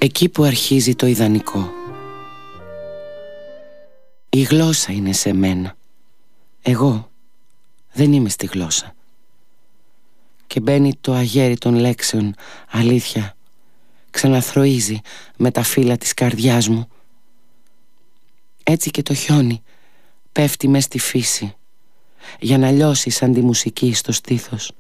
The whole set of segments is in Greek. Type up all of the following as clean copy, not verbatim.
Εκεί που αρχίζει το ιδανικό. Η γλώσσα είναι σε μένα. Εγώ δεν είμαι στη γλώσσα. Και μπαίνει το αγέρι των λέξεων, αλήθεια. Ξαναθροίζει με τα φύλλα της καρδιάς μου. Έτσι και το χιόνι πέφτει μες στη φύση για να λιώσει σαν τη μουσική στο στήθος.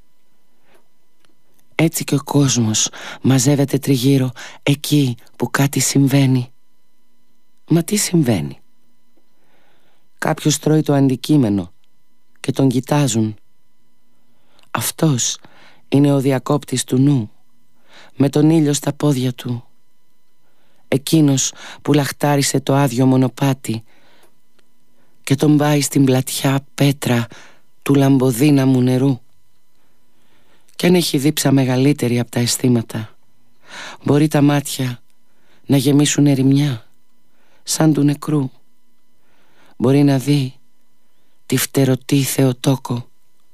Έτσι και ο κόσμος μαζεύεται τριγύρω εκεί που κάτι συμβαίνει. Μα τι συμβαίνει? Κάποιος τρώει το αντικείμενο και τον κοιτάζουν. Αυτός είναι ο διακόπτης του νου, με τον ήλιο στα πόδια του. Εκείνος που λαχτάρισε το άδειο μονοπάτι και τον πάει στην πλατιά πέτρα του λαμποδύναμου νερού. Κι αν έχει δίψα μεγαλύτερη από τα αισθήματα, μπορεί τα μάτια να γεμίσουν ερημιά σαν του νεκρού. Μπορεί να δει τη φτερωτή Θεοτόκο.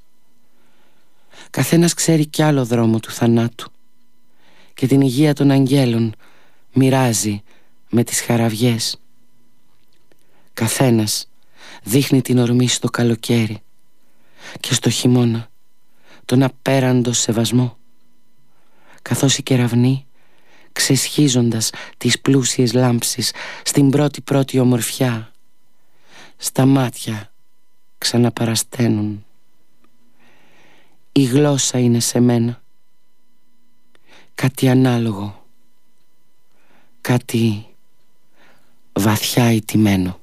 Καθένας ξέρει κι άλλο δρόμο του θανάτου και την υγεία των αγγέλων μοιράζει με τις χαραβιές. Καθένας δείχνει την ορμή στο καλοκαίρι και στο χειμώνα τον απέραντο σεβασμό, καθώς οι κεραυνοί, ξεσχίζοντας τις πλούσιες λάμψεις στην πρώτη ομορφιά, στα μάτια ξαναπαρασταίνουν. Η γλώσσα είναι σε μένα κάτι ανάλογο, κάτι βαθιά ηττημένο.